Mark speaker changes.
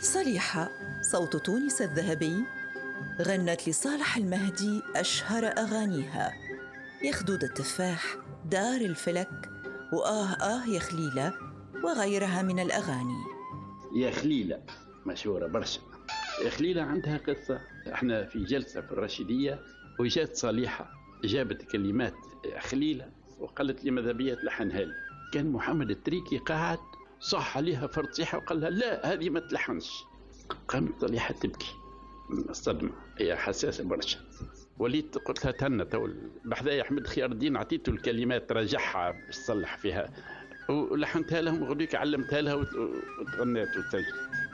Speaker 1: صليحة صوت تونس الذهبي غنت لصالح المهدي أشهر أغانيها: يا خدود التفاح، دار الفلك، وآه آه يا خليلة، وغيرها من الأغاني.
Speaker 2: يا خليلة مشهورة برشا. يا خليلة عندها قصة. احنا في جلسة في الرشيدية وجات صليحة جابت كلمات خليلة وقالت لي ماذا بيا تلحنها لي. كان محمد التريكي قاعد صح عليها فرصيحة وقال لها لا هذه ما تلحنش. قامت صليحة تبكي من الصدمة، هي حساسة برشا. وليت قلت لها تهنى تو بحذايا أحمد خيار الدين، عطيته الكلمات رجعها باش تصلح فيها ولحنتها لهم وغديك علمتها لها وتغنيت وتسجل.